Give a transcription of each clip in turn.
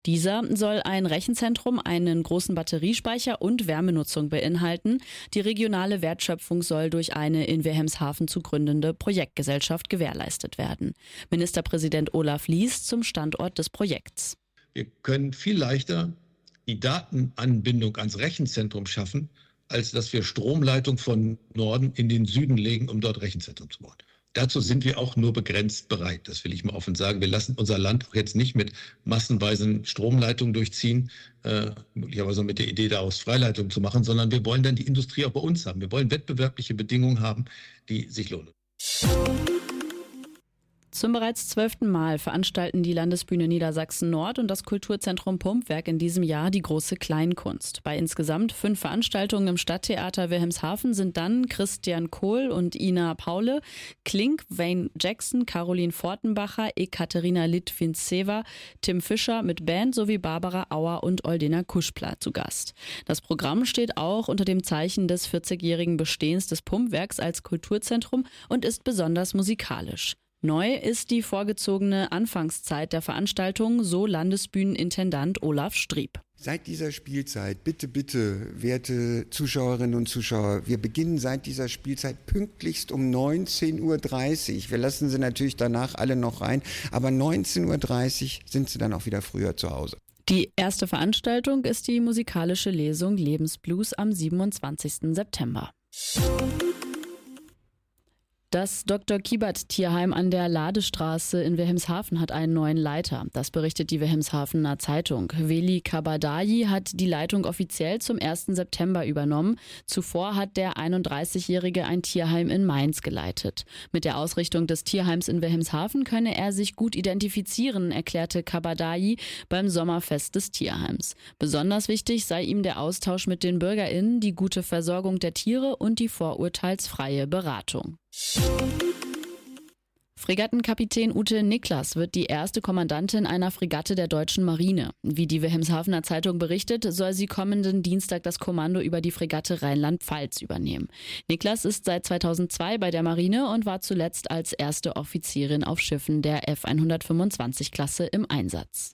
Dieser soll ein Rechenzentrum, einen großen Batteriespeicher und Wärmenutzung beinhalten. Die regionale Wertschöpfung soll durch eine in Wilhelmshaven zu gründende Projektgesellschaft gewährleistet werden. Ministerpräsident Olaf Lies zum Standort des Projekts. Wir können viel leichter die Datenanbindung ans Rechenzentrum schaffen, als dass wir Stromleitung von Norden in den Süden legen, um dort Rechenzentrum zu bauen. Dazu sind wir auch nur begrenzt bereit. Das will ich mal offen sagen. Wir lassen unser Land auch jetzt nicht mit massenweisen Stromleitungen durchziehen, möglicherweise mit der Idee, daraus Freileitung zu machen, sondern wir wollen dann die Industrie auch bei uns haben. Wir wollen wettbewerbliche Bedingungen haben, die sich lohnen. Zum bereits 12. Mal veranstalten die Landesbühne Niedersachsen Nord und das Kulturzentrum Pumpwerk in diesem Jahr die große Kleinkunst. Bei insgesamt 5 Veranstaltungen im Stadttheater Wilhelmshaven sind dann Christian Kohl und Ina Paule, Klink, Wayne Jackson, Caroline Fortenbacher, Ekaterina Litvintseva, Tim Fischer mit Band sowie Barbara Auer und Oldena Kuschpla zu Gast. Das Programm steht auch unter dem Zeichen des 40-jährigen Bestehens des Pumpwerks als Kulturzentrum und ist besonders musikalisch. Neu ist die vorgezogene Anfangszeit der Veranstaltung, so Landesbühnenintendant Olaf Strieb. Seit dieser Spielzeit, bitte, werte Zuschauerinnen und Zuschauer, wir beginnen seit dieser Spielzeit pünktlichst um 19:30 Uhr. Wir lassen sie natürlich danach alle noch rein, aber 19:30 Uhr sind sie dann auch wieder früher zu Hause. Die erste Veranstaltung ist die musikalische Lesung Lebensblues am 27. September. Das Dr. Kiebert Tierheim an der Ladestraße in Wilhelmshaven hat einen neuen Leiter. Das berichtet die Wilhelmshavener Zeitung. Veli Kabadayi hat die Leitung offiziell zum 1. September übernommen. Zuvor hat der 31-Jährige ein Tierheim in Mainz geleitet. Mit der Ausrichtung des Tierheims in Wilhelmshaven könne er sich gut identifizieren, erklärte Kabadayi beim Sommerfest des Tierheims. Besonders wichtig sei ihm der Austausch mit den BürgerInnen, die gute Versorgung der Tiere und die vorurteilsfreie Beratung. Fregattenkapitän Ute Niklas wird die erste Kommandantin einer Fregatte der deutschen Marine. Wie die Wilhelmshavener Zeitung berichtet, soll sie kommenden Dienstag das Kommando über die Fregatte Rheinland-Pfalz übernehmen. Niklas ist seit 2002 bei der Marine und war zuletzt als erste Offizierin auf Schiffen der F-125-Klasse im Einsatz.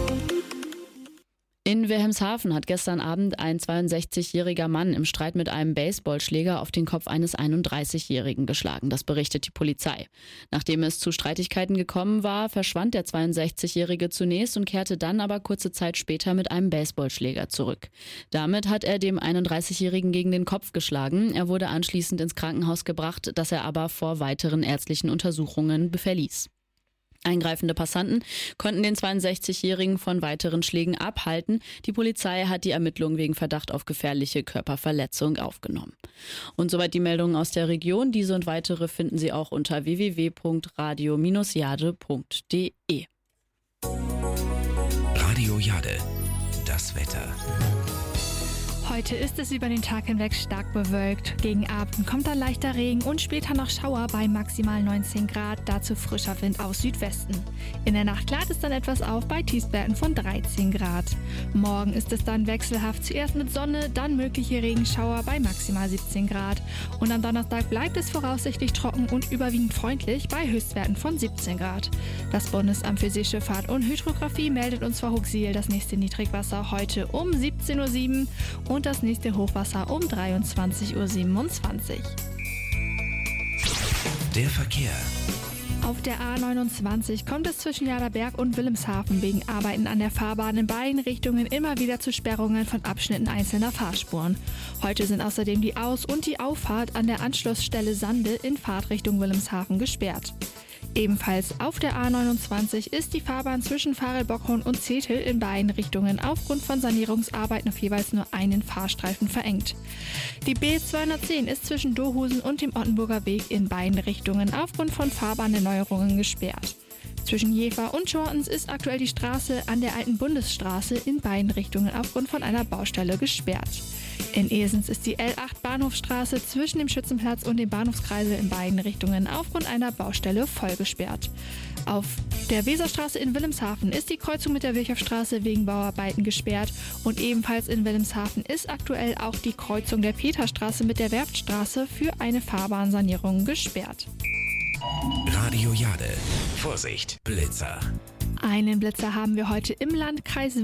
In Wilhelmshaven hat gestern Abend ein 62-jähriger Mann im Streit mit einem Baseballschläger auf den Kopf eines 31-Jährigen geschlagen. Das berichtet die Polizei. Nachdem es zu Streitigkeiten gekommen war, verschwand der 62-Jährige zunächst und kehrte dann aber kurze Zeit später mit einem Baseballschläger zurück. Damit hat er dem 31-Jährigen gegen den Kopf geschlagen. Er wurde anschließend ins Krankenhaus gebracht, das er aber vor weiteren ärztlichen Untersuchungen verließ. Eingreifende Passanten konnten den 62-Jährigen von weiteren Schlägen abhalten. Die Polizei hat die Ermittlungen wegen Verdacht auf gefährliche Körperverletzung aufgenommen. Und soweit die Meldungen aus der Region. Diese und weitere finden Sie auch unter www.radio-jade.de. Radio Jade, das Wetter. Heute ist es über den Tag hinweg stark bewölkt. Gegen Abend kommt dann leichter Regen und später noch Schauer bei maximal 19 Grad, dazu frischer Wind aus Südwesten. In der Nacht klart es dann etwas auf bei Tiefstwerten von 13 Grad. Morgen ist es dann wechselhaft, zuerst mit Sonne, dann mögliche Regenschauer bei maximal 17 Grad. Und am Donnerstag bleibt es voraussichtlich trocken und überwiegend freundlich bei Höchstwerten von 17 Grad. Das Bundesamt für Seeschifffahrt und Hydrographie meldet uns vor Huxil das nächste Niedrigwasser heute um 17:07 Uhr und das nächste Hochwasser um 23:27 Uhr. Der Verkehr. Auf der A29 kommt es zwischen Jaderberg und Wilhelmshaven wegen Arbeiten an der Fahrbahn in beiden Richtungen immer wieder zu Sperrungen von Abschnitten einzelner Fahrspuren. Heute sind außerdem die Aus- und die Auffahrt an der Anschlussstelle Sande in Fahrtrichtung Wilhelmshaven gesperrt. Ebenfalls auf der A29 ist die Fahrbahn zwischen Farel-Bockhorn und Zetel in beiden Richtungen aufgrund von Sanierungsarbeiten auf jeweils nur einen Fahrstreifen verengt. Die B210 ist zwischen Dohusen und dem Ottenburger Weg in beiden Richtungen aufgrund von Fahrbahnerneuerungen gesperrt. Zwischen Jever und Schortens ist aktuell die Straße an der alten Bundesstraße in beiden Richtungen aufgrund von einer Baustelle gesperrt. In Esens ist die L8 Bahnhofstraße zwischen dem Schützenplatz und dem Bahnhofskreisel in beiden Richtungen aufgrund einer Baustelle voll gesperrt. Auf der Weserstraße in Wilhelmshaven ist die Kreuzung mit der Virchowstraße wegen Bauarbeiten gesperrt und ebenfalls in Wilhelmshaven ist aktuell auch die Kreuzung der Peterstraße mit der Werftstraße für eine Fahrbahnsanierung gesperrt. Radio Jade. Vorsicht, Blitzer. Einen Blitzer haben wir heute im Landkreis